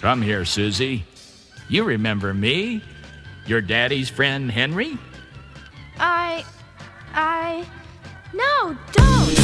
Come here, Susie. You remember me? Your daddy's friend, Henry? No, don't!